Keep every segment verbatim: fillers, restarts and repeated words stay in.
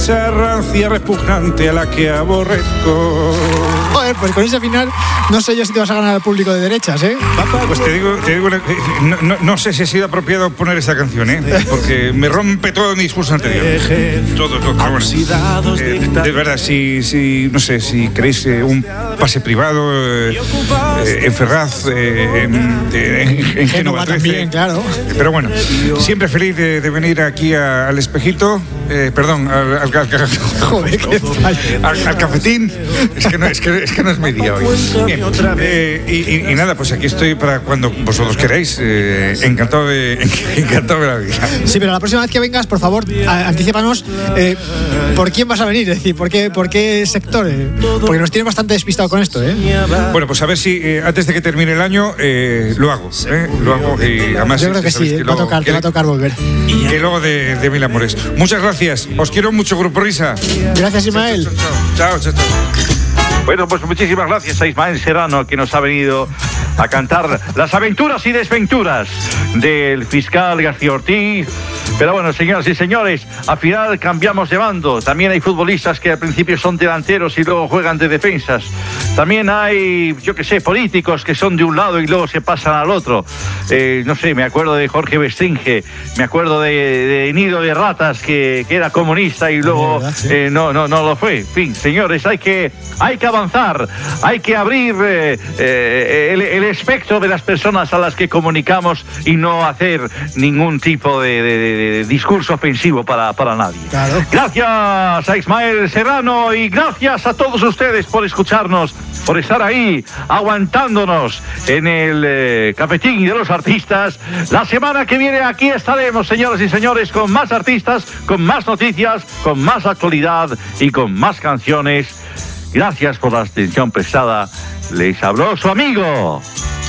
esa rancia repugnante a la que aborrezco. Joder, pues con ese final no sé yo si te vas a ganar al público de derechas, ¿eh? Papá, pues te digo, te digo no, no, no sé si ha sido apropiado poner esta canción, ¿eh? Porque me rompe todo mi discurso anterior. Todo, todo. Pero bueno, eh, de verdad, si, si, no sé, si queréis eh, un pase privado eh, eh, en Ferraz, eh, en, en, en Génova trece. También, claro. Pero bueno, siempre feliz de, de venir aquí a, al Espejito, eh, perdón, al, al, al, al, Joder, qué al, al cafetín. Es que no es, que, es, que no es mi día hoy. Bien, eh, y, y, y nada, pues aquí estoy para cuando vosotros queráis. Eh, encantado de encantado de la vida. Sí, pero la próxima vez que vengas, por favor, anticípanos eh, por quién vas a venir, es decir, por qué, por qué sector, eh, porque nos tiene bastante despistado con esto, ¿eh? Bueno, pues a ver si eh, antes de que termine el año eh, lo hago, ¿eh? Lo hago y además. Yo creo que sí, que eh, luego, va a tocar, que, te va a tocar volver. Que luego de, de mil amores. Muchas gracias. Os quiero mucho, Grupo Risa. Gracias, Ismael. Chao, chao, chao. chao. Bueno, pues muchísimas gracias a Ismael Serrano, que nos ha venido a cantar las aventuras y desventuras del fiscal García Ortiz. Pero bueno, señoras y señores, al final cambiamos de bando. También hay futbolistas que al principio son delanteros y luego juegan de defensas. También hay, yo qué sé, políticos que son de un lado y luego se pasan al otro. Eh, no sé, me acuerdo de Jorge Bestringe, me acuerdo de, de Nido de Ratas, que, que era comunista y luego verdad, sí. eh, no, no, no lo fue. En fin, señores, hay que, hay que avanzar, hay que abrir eh, eh, el, el espectro de las personas a las que comunicamos y no hacer ningún tipo de, de, de discurso ofensivo para, para nadie. Claro. Gracias a Ismael Serrano y gracias a todos ustedes por escucharnos, por estar ahí aguantándonos en el eh, cafetín de los artistas. La semana que viene aquí estaremos, señoras y señores, con más artistas, con más noticias, con más actualidad y con más canciones. Gracias por la atención prestada. Les habló su amigo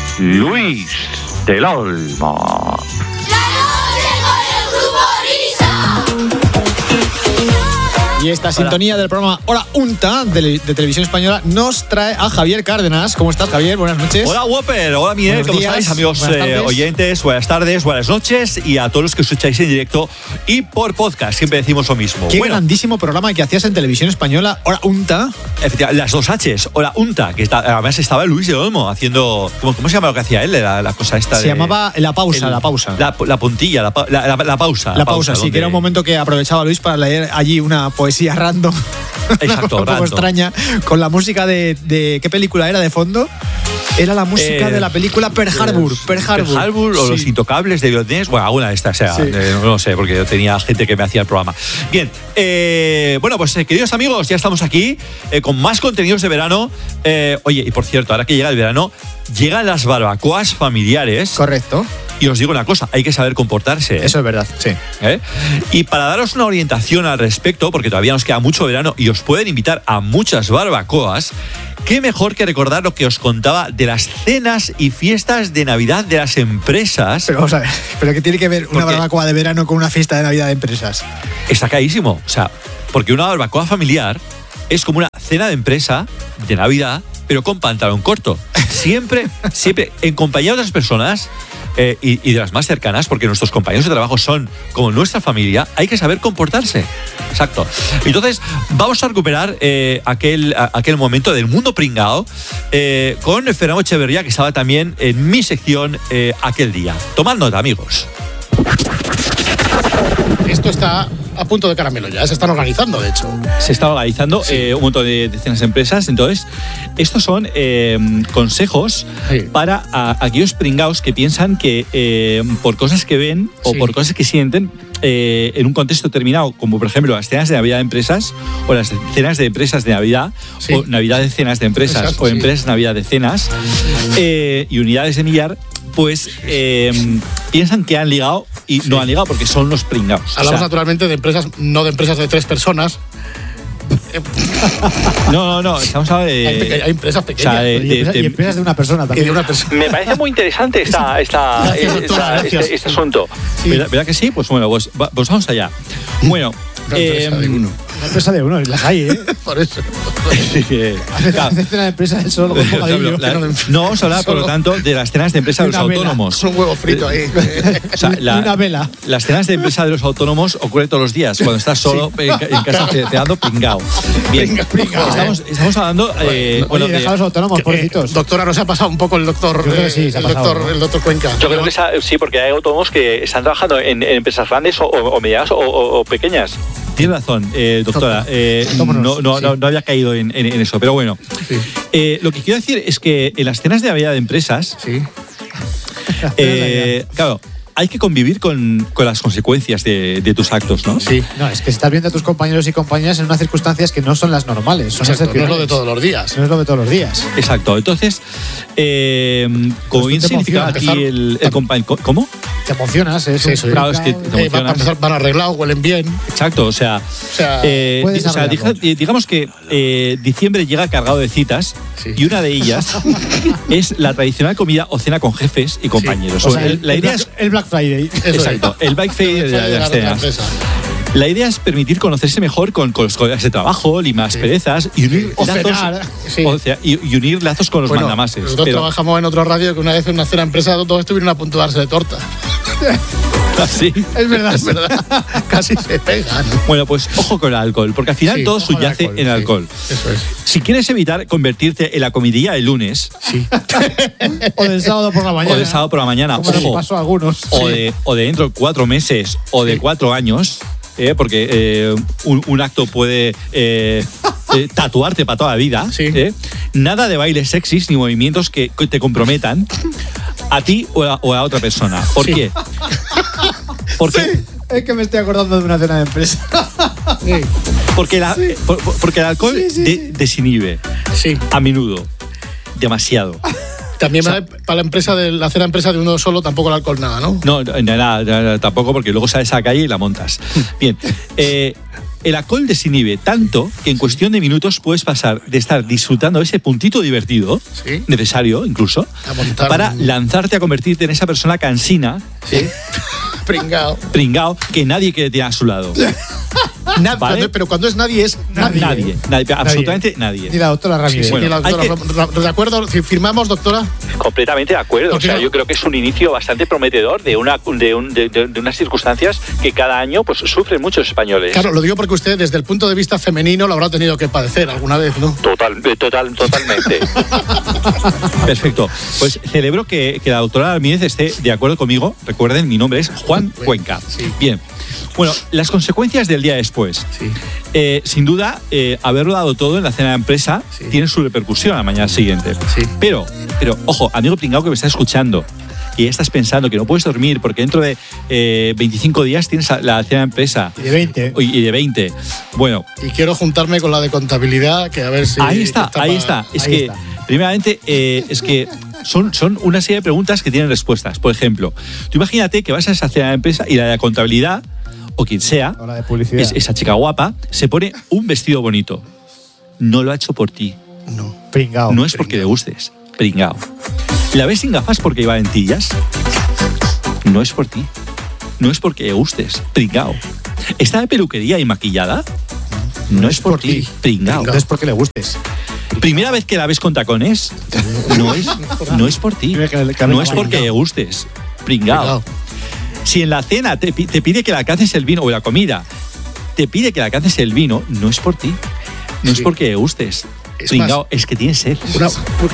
Luis del Olmo. Y esta Hola. sintonía del programa Hora Unta de, de Televisión Española nos trae a Javier Cárdenas. ¿Cómo estás, Javier? Buenas noches. Hola, Whopper. Hola, Miguel. Buenos ¿Cómo días. estáis, amigos eh, oyentes? Buenas tardes, buenas noches y a todos los que escucháis en directo y por podcast. Siempre decimos lo mismo. Qué bueno, grandísimo programa que hacías en Televisión Española, Hora Unta. Efectivamente, las dos H's, Hora Unta, que está, además estaba Luis del Olmo haciendo... ¿Cómo, cómo se llama lo que hacía él? La, la cosa esta Se de, llamaba La Pausa, el, la pausa. La, la puntilla, la, la, la, la pausa. La, la pausa, pausa, sí, donde... que era un momento que aprovechaba Luis para leer allí una poesía random. Exacto, un poco random. extraña, con la música de, de... ¿Qué película era de fondo? Era la música eh, de la película Pearl Harbor. Pearl Harbor, Pearl Harbor o sí. Los Intocables de Bill Bueno, alguna de estas, o sea, sí. eh, no lo sé, porque yo tenía gente que me hacía el programa. Bien, eh, bueno, pues eh, queridos amigos, ya estamos aquí eh, con más contenidos de verano. Eh, oye, y por cierto, ahora que llega el verano, llegan las barbacoas familiares. Correcto. Y os digo una cosa, hay que saber comportarse. ¿eh? Eso es verdad, sí. ¿Eh? Y para daros una orientación al respecto, porque todavía nos queda mucho verano y os pueden invitar a muchas barbacoas, qué mejor que recordar lo que os contaba de las cenas y fiestas de Navidad de las empresas. Pero vamos a ver, ¿pero qué tiene que ver una porque barbacoa de verano con una fiesta de Navidad de empresas? Está carísimo. O sea, porque una barbacoa familiar es como una cena de empresa de Navidad, pero con pantalón corto. Siempre, siempre en compañía de otras personas. Eh, y, y de las más cercanas, porque nuestros compañeros de trabajo son como nuestra familia, hay que saber comportarse. Exacto. Entonces, vamos a recuperar eh, aquel, a, aquel momento del mundo pringao eh, con Fernando Echeverría, que estaba también en mi sección eh, aquel día. Tomad nota, amigos. Esto está a punto de caramelo ya, se están organizando, de hecho. Se está organizando sí. eh, un montón de decenas de empresas. Entonces, estos son eh, consejos sí. para a, aquellos pringaos que piensan que eh, por cosas que ven o sí. por cosas que sienten eh, en un contexto determinado, como por ejemplo las cenas de Navidad de empresas o las cenas de empresas de Navidad sí. o Navidad de cenas de empresas Exacto, o sí. empresas Navidad de cenas eh, y unidades de millar, pues eh, piensan que han ligado y sí. no han ligado porque son los pringados. Hablamos o sea, naturalmente de empresas, no de empresas de tres personas. No, no, no, estamos hablando de... Hay, peque- hay empresas pequeñas. O sea, de, de, y, empresas, de, y empresas de una persona también. Y de una persona. Me parece muy interesante esta, esta, gracias, esta, esta, este, este asunto. Sí. ¿Verdad, ¿Verdad que sí? Pues bueno, pues, pues vamos allá. Bueno, eh, La empresa de uno, las hay, ¿eh? Por eso. Hace cena de empresa del solo con bocadillo. La, no vamos a hablar, por lo tanto, de las cenas de empresa de los autónomos. Con un huevo frito ahí. O sea, la, una vela. Las cenas de empresa de los autónomos ocurren todos los días, cuando estás solo sí. en, en casa cenando pringao. Bien, Pringa, pringao, estamos, eh. estamos hablando... Eh, bueno, bueno, de, los autónomos, que, pobrecitos. Eh, doctora, ¿nos ha pasado un poco el doctor, Yo creo que sí, se ha el, pasado, doctor ¿no? el doctor Cuenca? Yo creo que esa, sí, porque hay autónomos que están trabajando en, en empresas grandes o, o medianas o, o, o pequeñas. Tiene razón, eh, doctora. Eh, no, no, sí. no, no había caído en, en, en eso, pero bueno. Sí. Eh, lo que quiero decir es que en las cenas de Navidad de empresas, Sí. eh, claro, hay que convivir con, con las consecuencias de, de tus actos, ¿no? Sí. No, es que estás viendo a tus compañeros y compañeras en unas circunstancias que no son las normales. Son Exacto, no es excepcionales. lo de todos los días. No es lo de todos los días. Exacto. Entonces, eh, como Pues bien tú te significaba aquí emocionas, el, el compañero. ¿Cómo? Te emocionas, es Sí, un sí. Claro, es que te Eh, van, emocionas. para empezar, van arreglados, huelen bien. Exacto, o sea, O sea, eh, puedes di- o sea, arreglarlo. diga- digamos que eh, diciembre llega cargado de citas Sí. y una de ellas es la tradicional comida o cena con jefes y compañeros. O sea, El- el, la el idea Black, es el Black Friday. Eso exacto, es. el bike fair de, la- de las de la cenas. empresa. La idea es permitir conocerse mejor con, con los colegas de trabajo, limar perezas y unir O lazos, cenar. Sí. o sea, y, y unir lazos con los Bueno, mandamases. nosotros Pero- trabajamos en otra radio que una vez en una cena empresa todos estuvieron a punto de darse de torta. ¿Sí? Es verdad. Es verdad. Casi se pegan. Bueno, pues ojo con el alcohol, porque al final Sí, todo ojo al subyace alcohol, en sí. alcohol. Eso es. Si quieres evitar convertirte en la comidilla del lunes Sí. O del sábado por la mañana. o del sábado por la mañana, Como nos ojo, pasó a algunos. o, de, o de dentro de cuatro meses o de cuatro años, eh, porque eh, un, un acto puede eh, eh, tatuarte para toda la vida. Sí. eh. Nada de bailes sexys ni movimientos que que te comprometan a ti o a, o a otra persona. ¿Por Sí. qué? Porque, Es que me estoy acordando de una cena de empresa. Sí. porque, la- eh, por- por- porque el alcohol Sí, sí, de- sí. desinhibe Sí. a menudo. Demasiado. También vale para la empresa de la cena empresa de uno solo tampoco el alcohol nada, ¿no? No, no, nada, nada, tampoco, porque luego sales a la calle y la montas. Bien, eh, el alcohol desinhibe tanto que en cuestión de minutos puedes pasar de estar disfrutando ese puntito divertido, Sí. necesario incluso, A montar para un- lanzarte a convertirte en esa persona cansina, Sí. Pringao. pringao, que nadie quiere tener a su lado. Nada, ¿Vale? cuando- pero cuando es nadie es nadie. Nadie, nadie, absolutamente nadie. Ni la doctora Sí, Ramírez. sí, Bueno, ni la hay doctora que- Ra- Ra- ¿De acuerdo? Si ¿Firmamos, doctora? Completamente de acuerdo. O Porque sea, no- yo creo que es un inicio bastante prometedor de, una, de, un- de- de- de unas circunstancias que cada año pues, sufren muchos españoles. Claro, lo digo porque usted desde el punto de vista femenino lo habrá tenido que padecer alguna vez, ¿no? Total, eh, total, totalmente. Perfecto. Pues celebro que, que la doctora Ramírez esté de acuerdo conmigo. Recuerden, mi nombre es Juan Cuenca. Sí. Bien. Bueno, las consecuencias del día después. Sí. Eh, sin duda, eh, haberlo dado todo en la cena de empresa Sí. tiene su repercusión a la mañana siguiente. Sí. Pero, pero, ojo, amigo pringao que me está escuchando, y estás pensando que no puedes dormir porque dentro de eh, veinticinco días tienes la cena de empresa. Y de veinte. Y de veinte. Bueno, Y quiero juntarme con la de contabilidad, que a ver si... ahí está, que ahí pa- está. Es ahí que, está. primeramente, eh, es que son, son una serie de preguntas que tienen respuestas. Por ejemplo, tú imagínate que vas a esa cena de empresa y la de la contabilidad, o quien sea, Hora de publicidad. es- esa chica guapa, se pone un vestido bonito. No lo ha hecho por ti. No. Pringao. No es porque le gustes. Pringao. ¿La ves sin gafas porque iba lentillas? No es por ti. No es porque le gustes. Pringao. ¿Está de peluquería y maquillada? No es por ti. Pringao. No es porque le gustes. ¿Primera vez que la ves con tacones? No es, no es por ti. Mira que le- que No le- es porque le gustes. Pringao. Pringao. Si en la cena te, pi- te pide que le alcances el vino, o la comida, te pide que le alcances el vino, no es por ti. No es Sí. porque le gustes. Es Pringao, más- es que tienes sed. Una...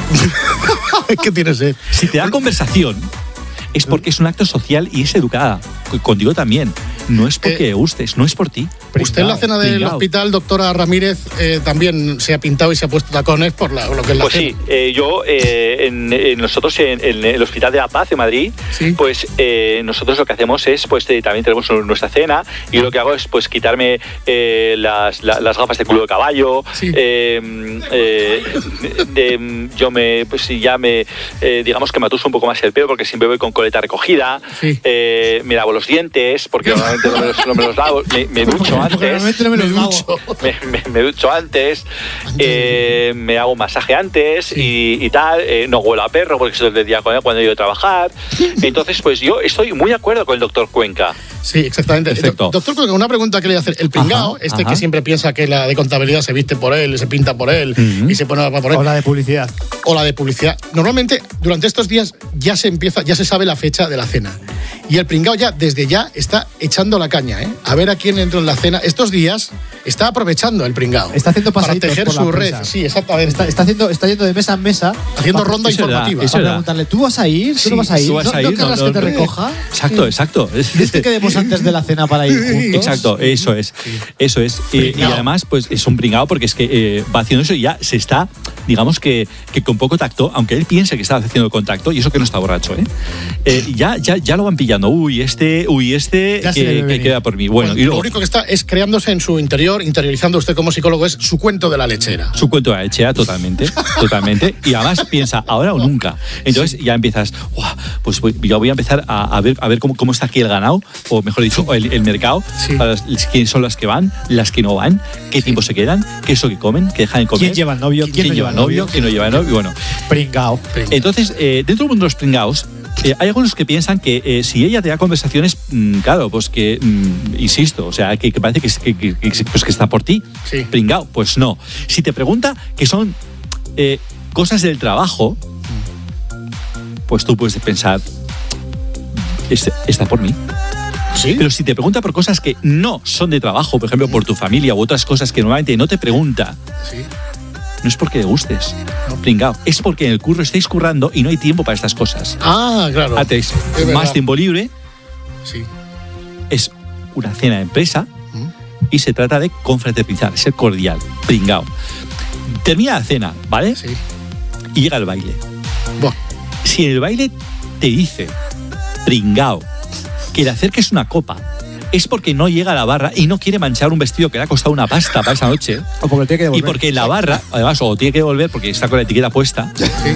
es que tiene sed. Si te da conversación, es porque es un acto social y es educada. C- Contigo también. No es porque Eh, le gustes, no es por ti. Usted en la cena del Pringao. hospital, doctora Ramírez, eh, también se ha pintado y se ha puesto tacones por la- lo que es la Pues sí, cena. eh, yo, eh, en, en nosotros en, en el Hospital de la Paz de Madrid, Sí. pues eh, nosotros lo que hacemos es, pues eh, también tenemos nuestra cena y yo lo que hago es pues quitarme eh, las, la- las gafas de culo de caballo, Sí. eh, eh, de- yo me, pues sí, ya me, eh, digamos que me atuso un poco más el pelo porque siempre voy con coleta recogida, Sí. eh, me lavo los dientes porque normalmente no me los, no me los lavo, me, me ducho, ducho antes. No me, Me los hago. ducho. Me, me- me ducho antes, eh, me hago un masaje antes y, y tal, eh, no huelo a perro porque eso es el día cuando, cuando he ido a trabajar. Entonces, pues yo estoy muy de acuerdo con el doctor Cuenca. Sí, exactamente. Perfecto. Do- Doctor, Cuenca, una pregunta que le voy a hacer. El pringao, Ajá, este ajá. que siempre piensa que la de contabilidad se viste por él, se pinta por él Ujú. y se pone a por él. O la de publicidad. O la de publicidad. Normalmente, durante estos días ya se empieza, ya se sabe la fecha de la cena. Y el pringao ya, desde ya, está echando la caña, ¿eh? A ver a quién entra en la cena. Estos días está aprovechando el pringao. Está haciendo para pasaditos tejer por la su red. empresa. Sí, exactamente. Está, está, haciendo, está yendo de mesa en mesa. haciendo para- ronda eso era, informativa. eso Para era. preguntarle, ¿tú vas a ir? ¿Tú Sí, no vas a ir? ¿Tú vas ¿No, a no ir? querrás No, que no, te no. recoja? Exacto, exacto. ¿Quieres que quedemos antes de la cena para ir juntos? Exacto, eso es. Eso es. Y, y Pringao. además, pues es un pringao porque es que eh, va haciendo eso y ya se está, digamos que, que con poco tacto, aunque él piense que está haciendo contacto, y eso que no está borracho, ¿eh? Eh, ya, ya, ya lo van pillando. Uy, este, uy, este, Ya se le que, ve que venir. queda por mí. Bueno, Pues y lo luego, único que está es creándose en su interior, interiorizando usted como psicólogo, es su cuento de la lechera. su cuento de la lechera totalmente, totalmente. Y además piensa, ahora o nunca. Entonces ya empiezas, "Buah, pues voy- yo voy a empezar a, a ver, a ver cómo, cómo está aquí el ganado, o mejor dicho, el, el mercado, Sí. para las- quiénes son las que van, las que no van, qué tiempo se quedan, qué es lo que comen, qué dejan de comer. ¿Quién lleva el novio? ¿Quién, lleva novio? ¿Quién no lleva novio? Bueno, Pringao. entonces, eh, dentro del mundo de los pringaos, eh, hay algunos que piensan que eh, si ella te da conversaciones, mm, claro, pues que, mm, insisto, o sea, que, que parece que, que- que- que- pues que está por ti, Sí. pringao, pues no. Si te pregunta que son eh, cosas del trabajo, pues tú puedes pensar, "Este- está por mí. Sí. Pero si te pregunta por cosas que no son de trabajo, por ejemplo, por tu familia u otras cosas que normalmente no te pregunta, Sí. no es porque le gustes, pringao, es porque en el curro estáis currando y no hay tiempo para estas cosas. Ah, claro. Ah, tenéis Es verdad. más tiempo libre, Sí. es una cena de empresa Mm. y se trata de confraternizar, ser cordial, pringao. Termina la cena, ¿vale? Sí. Y llega el baile. Buah. Si en el baile te dice, pringao, que le acerques una copa, es porque no llega a la barra y no quiere manchar un vestido que le ha costado una pasta para esa noche. O porque tiene que Y devolver. porque en la barra, además, o tiene que volver porque está con la etiqueta puesta.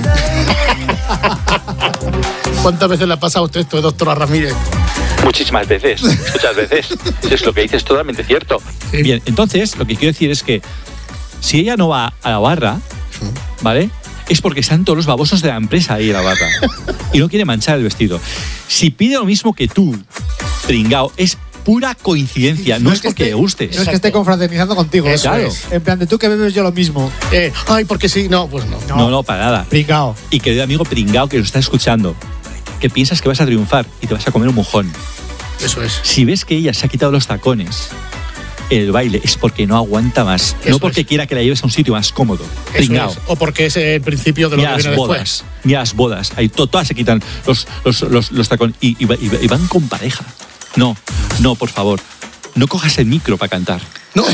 ¿Cuántas veces le ha pasado a usted esto, doctora Ramírez? Muchísimas veces, muchas veces. Es lo que dices, totalmente cierto. Sí. Bien, entonces, lo que quiero decir es que si ella no va a la barra, ¿vale? Es porque están todos los babosos de la empresa ahí en la barra. Y no quiere manchar el vestido. Si pide lo mismo que tú, pringao, es pura coincidencia, no, es que porque esté- le guste. No es que esté confraternizando contigo. Eso Claro. es. En plan de tú que bebes yo lo mismo. Eh, ay, porque sí, no, pues no. No, no, para nada. Pringao. Y querido amigo pringao que lo está escuchando, que piensas que vas a triunfar y te vas a comer un mojón. Eso es. Si ves que ella se ha quitado los tacones en el baile, es porque no aguanta más. Eso no porque es. quiera que la lleves a un sitio más cómodo. Eso Pringao. es. O porque es el principio de lo Ni que a viene las bodas, después. ni a las bodas. Ahí to- todas se quitan los, los, los, los tacones y, y va- y va- y van con pareja. No, no, por favor. No cojas el micro para cantar. No.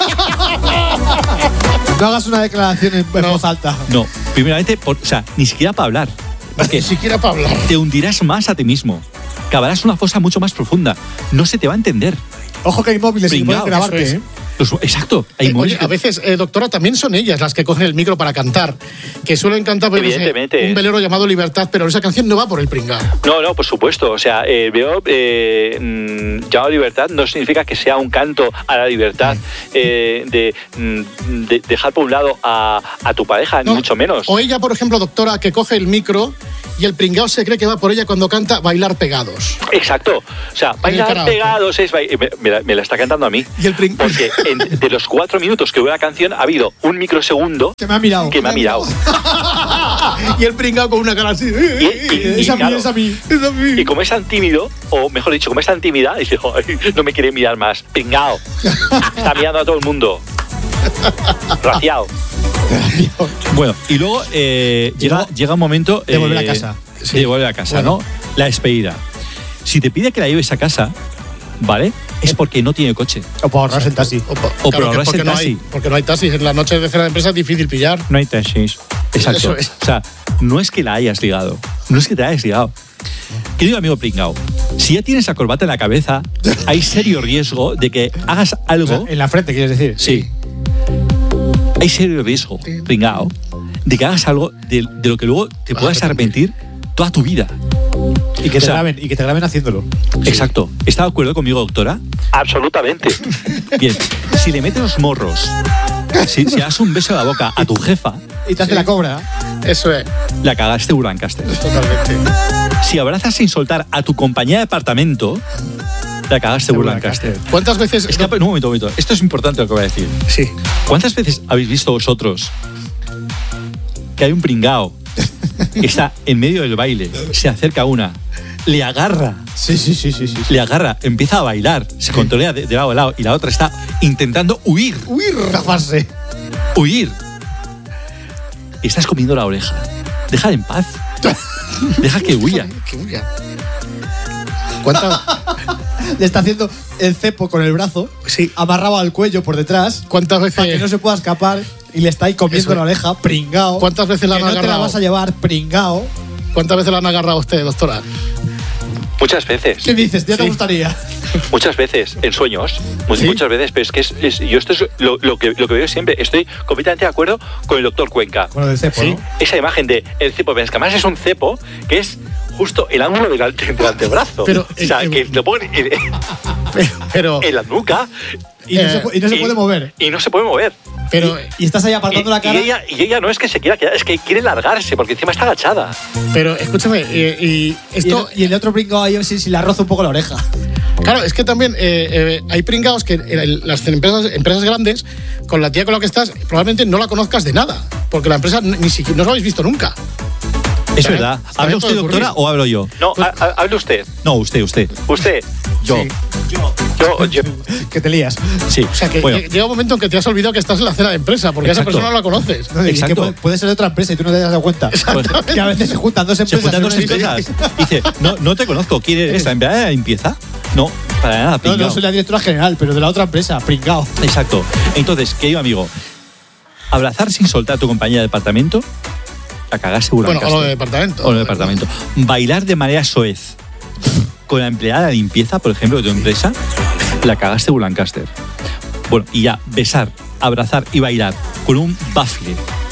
No hagas una declaración en, en No. voz alta. No, primeramente, por- o sea, ni siquiera para hablar. Porque Ni siquiera para hablar. te hundirás más a ti mismo. Cavarás una fosa mucho más profunda. No se te va a entender. Ojo que hay móviles y Pringao, pueden grabarte, eso es. ¿eh? Los- exacto. Hay Eh, móviles oye, que- a veces, eh, doctora, también son ellas las que cogen el micro para cantar. Que suelen cantar pues, no sé, Evidentemente. un velero llamado Libertad, pero esa canción no va por el pringao. No, no, por supuesto. O sea, eh, veo eh, mm, llamado libertad no significa que sea un canto a la libertad eh, de, mm, de dejar por un lado a, a tu pareja, ni No. mucho menos. O ella, por ejemplo, doctora, que coge el micro y el pringao se cree que va por ella cuando canta Bailar Pegados. Exacto. O sea, bailar karaoke. pegados es. bail- Me, me la, me la está cantando a mí. Y el pring- Porque en- de los cuatro minutos que dura la canción ha habido un microsegundo Que me ha mirado. que me ha mirado. Y el pringao con una cara así. Y, y- y, Es a mí, claro, es a mí. Es a mí. y como es tan tímido, o mejor dicho, como es tan tímida, dice, "Ay, no me quiere mirar más. Pringao. Está mirando a todo el mundo. Raciado. Bueno, y luego eh, llega, luego, llega un momento de volver a eh, casa. Sí, de volver a casa, Bueno. ¿no? La despedida. Si te pide que la lleves a casa, ¿vale? Es porque no tiene coche. O para ahorrarse el taxi. O, po- O claro, por que ahorrarse porque el no taxi. hay, porque no hay taxis. En las noches de cena de empresa es difícil pillar. No hay taxis. Exacto. Eso es. O sea, no es que la hayas ligado. No es que te la hayas ligado. Querido amigo pringao, si ya tienes la corbata en la cabeza, hay serio riesgo de que hagas O sea, algo. en la frente, quieres decir. Sí. Hay serio riesgo, pringao, de que hagas algo de, de lo que luego te puedas arrepentir toda tu vida. Y que, O te sea, graben, y que te graben haciéndolo. Exacto. ¿Está de acuerdo conmigo, doctora? Absolutamente. Bien. Si le metes los morros, si, si das un beso en la boca a tu jefa, Y te hace la cobra. Eso es. la cagaste Lancaster. Totalmente. Si abrazas sin soltar a tu compañía de apartamento, la cagaste Lancaster. ¿Cuántas veces...? Escapa, un momento, un momento. Esto es importante lo que voy a decir. Sí. ¿Cuántas veces habéis visto vosotros que hay un pringao que está en medio del baile, se acerca a una, le agarra, Sí, sí, sí, sí, sí. le agarra, empieza a bailar, se controlea de, de lado a lado y la otra está intentando huir, Huir, zafarse. huir. Y estás comiendo la oreja. Déjala en paz. Deja que huya. Que huya. ¿Cuántas, Le está haciendo el cepo con el brazo, Sí. amarrado al cuello por detrás, cuántas veces... para que no se pueda escapar, y le está ahí comiendo Eso. la oreja, pringao. ¿Cuántas veces la que han no te la agarrado? vas a llevar, pringao. ¿Cuántas veces la han agarrado a usted, doctora? Muchas veces. ¿Qué dices? ¿Ya te Sí. gustaría? Muchas veces, en sueños, mu- ¿Sí? muchas veces, pero es que es, es- yo esto es lo, lo que, lo que veo siempre, estoy completamente de acuerdo con el doctor Cuenca. Bueno, del cepo, Sí. ¿no? Esa imagen de el cepo, pero es que además es un cepo que es justo el ángulo del, ante- del antebrazo. Pero, o sea, eh, que lo ponen en, Pero... pero en la nuca Y no, Eh, se, pu- y no se y- puede mover. y no se puede mover. pero, Y estás ahí Y, apartando la y cara. ella, y ella no es que se quiera quedar, es que quiere largarse porque encima está agachada. pero escúchame, eh, y y, esto... el, y el otro pringao ahí, si, si le roza un poco la oreja. Claro, es que también eh, eh, hay pringados que en el- las empresas, empresas grandes, con la tía con la que estás, probablemente no la conozcas de nada. Porque la empresa ni siquiera no la habéis visto nunca. Es También- verdad. también ¿Habla usted, puede doctora, ocurrir. o hablo yo? No, ha- ha- hable usted. No, usted, usted. Usted. Yo. Sí. Yo, yo, Que te lías. Sí. O sea, que Bueno, lle- llega un momento en que te has olvidado que estás en la cena de empresa, porque a esa Exacto. persona no la conoces. No, y que Exacto. puede, puede ser de otra empresa y tú no te has dado cuenta. Que a veces se juntan dos se empresas. juntan en dos una empresas. historia. Dice, no, no te conozco. ¿Quién eres? ¿La empleada de la limpieza? No, para nada, No, pringao. no soy la directora general, pero de la otra empresa, pringao. Exacto. Entonces, querido amigo, abrazar sin soltar a tu compañía de departamento, la cagaste Bueno, Lancaster. o lo de departamento. O lo de departamento. Bailar de manera soez con la empleada de limpieza, por ejemplo, de tu empresa, la cagaste Lancaster. Bueno, y ya, besar, abrazar y bailar con un bafle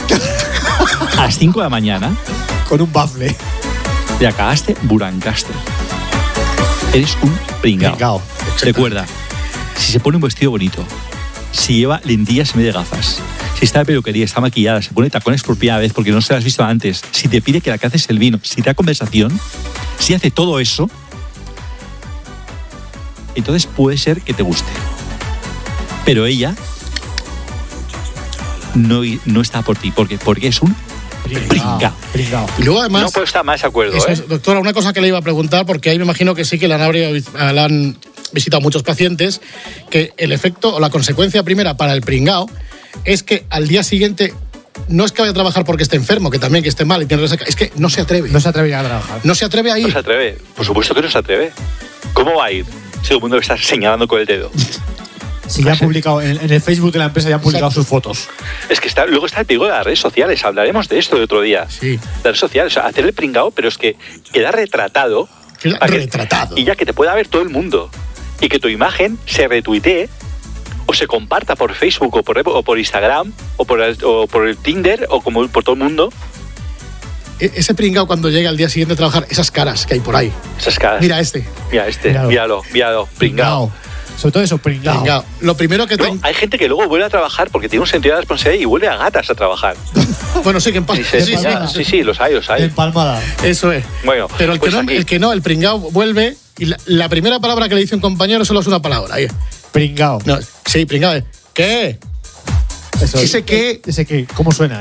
a las cinco de la mañana, Con un bafle. la cagaste Lancaster. Eres un pringao. Pringao. Recuerda, si se pone un vestido bonito, si lleva lentillas en vez de gafas, si está de peluquería, está maquillada, se pone tacones por primera vez porque no se las has visto antes, si te pide que la caces el vino, si te da conversación, si hace todo eso, entonces puede ser que te guste. Pero ella no, no está por ti, porque, porque es un pringao. Pringao. Y luego además... no puedo estar más de acuerdo, Eso ¿eh? es, doctora, una cosa que le iba a preguntar, porque ahí me imagino que sí que la han, habría- la han visitado muchos pacientes, que el efecto o la consecuencia primera para el pringao es que al día siguiente no es que vaya a trabajar porque esté enfermo, que también que esté mal y tiene resaca, es que no se atreve. No se atrevería a trabajar. No se atreve a No ir. se atreve. Por supuesto que no se atreve. ¿Cómo va a ir? Si todo el mundo está señalando con el dedo. Si ya han publicado, en, en el Facebook de la empresa ya han publicado Exacto. sus fotos. Es que está, luego está el peligro de las redes sociales. Hablaremos de esto de otro día. Sí. Las redes sociales, o sea, hacer el pringao, pero es que queda retratado. Queda para que- retratado. Y ya que te pueda ver todo el mundo. Y que tu imagen se retuitee o se comparta por Facebook o por, o por Instagram o por, el, o por el Tinder o como por todo el mundo. E- Ese pringao cuando llega al día siguiente a trabajar, esas caras que hay por ahí. Esas caras. Mira este. Mira este, Míralo. míralo, míralo, pringao. Sobre todo eso, pringao. Pringao. Lo primero que No, ten- hay gente que luego vuelve a trabajar porque tiene un sentido de responsabilidad y vuelve a gatas a trabajar. Bueno, sí que en paz. Dice, Sí, sí, "Ya, sí, sí, los hay, los hay. Empalmada. Eso es. Bueno, Pero el que, pues no, aquí- el que no, el pringao vuelve y la, la primera palabra que le dice un compañero solo es una palabra. Ahí. Pringao. No, sí, pringao. es, ¿Qué? Eso, ¿Ese qué? Ese qué. ¿Cómo suena?